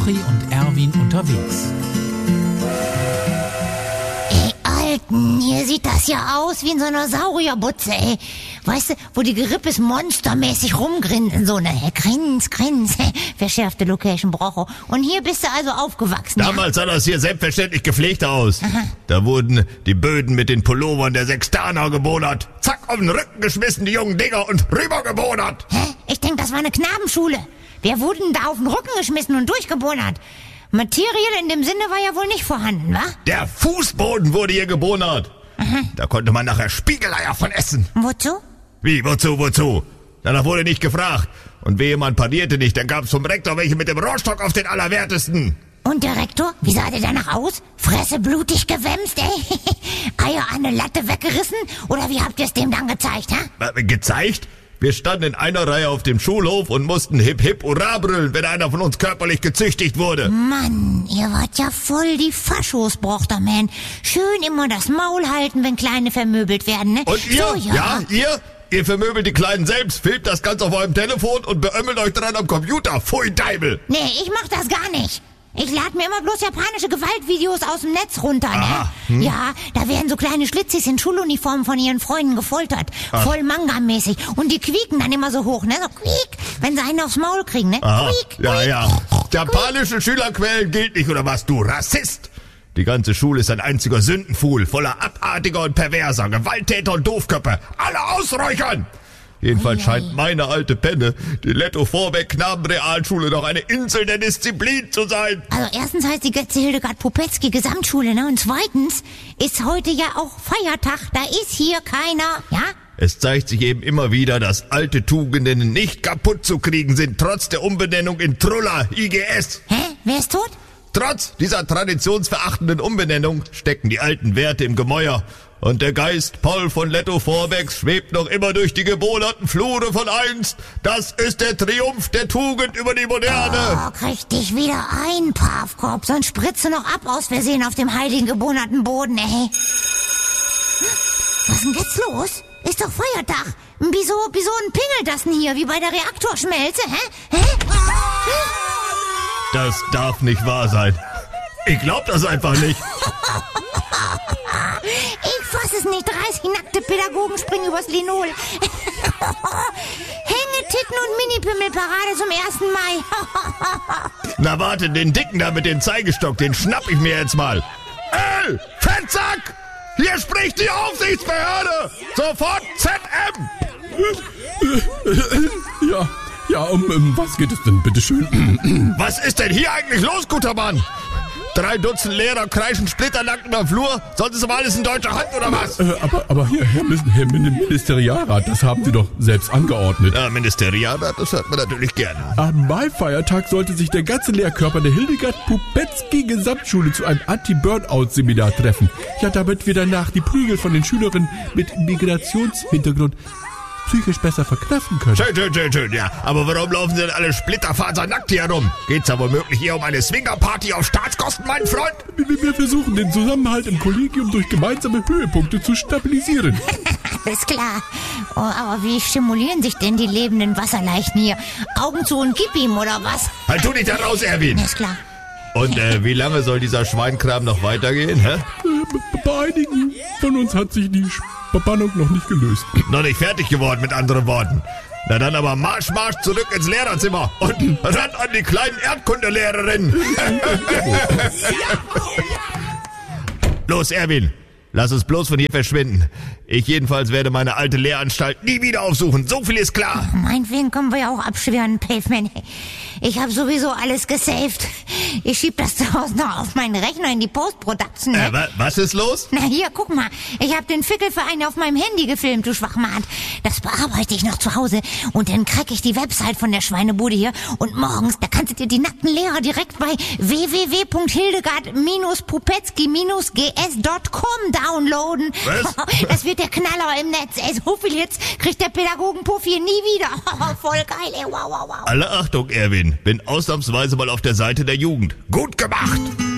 Jochi und Erwin unterwegs. Ey, Alten, hier sieht das ja aus wie in so einer Saurierbutze, ey. Weißt du, wo die Gerippes monstermäßig rumgrinsen, so, ne? Grins, verschärfte Location, Brocho. Und hier bist du also aufgewachsen. Damals sah das hier selbstverständlich gepflegt aus. Aha. Da wurden die Böden mit den Pullovern der Sextaner gebonert. Zack, auf den Rücken geschmissen, die jungen Dinger, und rübergebonert. Hä? Ich denk, das war eine Knabenschule. Wer wurde denn da auf den Rücken geschmissen und durchgebonert? Materie in dem Sinne war ja wohl nicht vorhanden, wa? Der Fußboden wurde hier gebonert. Aha. Da konnte man nachher Spiegeleier von essen. Wozu? Wie, wozu? Danach wurde nicht gefragt. Und wehe, man parierte nicht, dann gab's vom Rektor welche mit dem Rohrstock auf den Allerwertesten. Und der Rektor? Wie sah der danach aus? Fresse blutig gewämst, ey? Eier an eine Latte weggerissen? Oder wie habt ihr es dem dann gezeigt, hä? Gezeigt? Wir standen in einer Reihe auf dem Schulhof und mussten hip hip hurra brüllen, wenn einer von uns körperlich gezüchtigt wurde. Mann, ihr wart ja voll die Faschos, Brochterman. Schön immer das Maul halten, wenn Kleine vermöbelt werden, ne? Und ihr? So, ja. Ihr vermöbelt die Kleinen selbst, filmt das Ganze auf eurem Telefon und beömmelt euch dran am Computer. Pfui Deibel! Nee, ich mach das gar nicht. Ich lade mir immer bloß japanische Gewaltvideos aus dem Netz runter, ne? Aha, Ja, da werden so kleine Schlitzis in Schuluniformen von ihren Freunden gefoltert. Ach. Voll Manga-mäßig. Und die quieken dann immer so hoch, ne? So quiek, wenn sie einen aufs Maul kriegen, ne? Aha. Quiek, Ja. Japanische Schülerquellen gilt nicht, oder was, du Rassist? Die ganze Schule ist ein einziger Sündenpfuhl, voller Abartiger und Perverser, Gewalttäter und Doofköpfe. Alle ausräuchern! Jedenfalls scheint meine alte Penne, die Letto-Vorbeck-Knabenrealschule, noch eine Insel der Disziplin zu sein. Also erstens heißt die Götze-Hildegard-Pupetzky Gesamtschule, ne? Und zweitens ist heute ja auch Feiertag, da ist hier keiner, ja? Es zeigt sich eben immer wieder, dass alte Tugenden nicht kaputt zu kriegen sind, trotz der Umbenennung in Truller, IGS. Hä? Wer ist tot? Trotz dieser traditionsverachtenden Umbenennung stecken die alten Werte im Gemäuer. Und der Geist Paul von Letto-Vorbecks schwebt noch immer durch die gebohnerten Flure von einst. Das ist der Triumph der Tugend über die Moderne. Oh, krieg dich wieder ein, Pavkorb, sonst spritze noch ab aus Versehen auf dem heiligen gebohnerten Boden, ey. Was ist denn jetzt los? Ist doch Feiertag. Wieso entpingelt das denn hier, wie bei der Reaktorschmelze, hä? Das darf nicht wahr sein. Ich glaub das einfach nicht. Ich fass es nicht. 30 nackte Pädagogen springen übers Linol. Hängetitten und Minipimmelparade zum 1. Mai. Na warte, den Dicken da mit dem Zeigestock, den schnapp ich mir jetzt mal. Ey, Fettsack! Hier spricht die Aufsichtsbehörde! Sofort ZM! Ja, um was geht es denn, bitteschön? Was ist denn hier eigentlich los, guter Mann? 3 Dutzend Lehrer kreischen splitternackt über den Flur, sonst ist aber alles in deutscher Hand, oder was? Aber hier, Herr Ministerialrat, das haben Sie doch selbst angeordnet. Ja, Ministerialrat, das hört man natürlich gerne. Am Maifeiertag sollte sich der ganze Lehrkörper der Hildegard-Pupetzky Gesamtschule zu einem Anti-Burnout-Seminar treffen. Ja, damit wir danach die Prügel von den Schülerinnen mit Migrationshintergrund psychisch besser verkraften können. Schön, ja. Aber warum laufen sie denn alle splitterfasernackt hier herum? Geht's ja womöglich eher um eine Swingerparty auf Staatskosten, mein Freund? Wir versuchen, den Zusammenhalt im Kollegium durch gemeinsame Höhepunkte zu stabilisieren. Ist klar. Oh, aber wie stimulieren sich denn die lebenden Wasserleichen hier? Augen zu und gib ihm, oder was? Halt du dich da raus, Erwin. Ist klar. Und wie lange soll dieser Schweinkram noch weitergehen, hä? Bei einigen von uns hat sich die Verbannung noch nicht gelöst. Noch nicht fertig geworden, mit anderen Worten. Na dann aber Marsch zurück ins Lehrerzimmer und ran an die kleinen Erdkundelehrerinnen. Los, Erwin, lass uns bloß von hier verschwinden. Ich jedenfalls werde meine alte Lehranstalt nie wieder aufsuchen. So viel ist klar. Meinetwegen können wir ja auch abschwören, Pavement. Ich habe sowieso alles gesaved. Ich schieb das zu Hause noch auf meinen Rechner in die Post-Production. Ne? Was ist los? Na hier, guck mal. Ich habe den Fickelverein auf meinem Handy gefilmt, du Schwachmat. Das bearbeite ich noch zu Hause. Und dann crack ich die Website von der Schweinebude hier. Und morgens, da kannst du dir die nackten Lehrer direkt bei www.hildegard-pupetzky-gs.com downloaden. Was? Das wird der Knaller im Netz. Ey, so viel Hits kriegt der Pädagogenpuff hier nie wieder. Voll geil, ey. Wow. Alle Achtung, Erwin. Bin ausnahmsweise mal auf der Seite der Jugend. Gut gemacht!